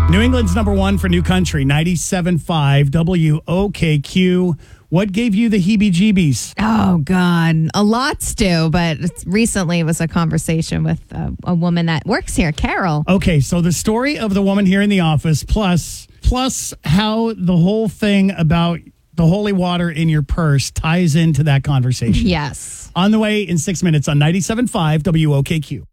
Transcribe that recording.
New England's number one for New Country, 97.5 WOKQ. What gave you the heebie-jeebies? Oh, God. A lot, Stu, but recently it was a conversation with a woman that works here, Carol. Okay, so the story of the woman here in the office, plus how the whole thing about the holy water in your purse ties into that conversation. Yes. On the way in 6 minutes on 97.5 WOKQ.